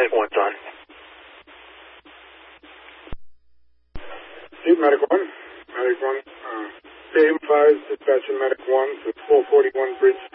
Medic 1's on. Chief Medic 1. Medic 1. Bay 5, dispatching Medic 1 to 441 Bridge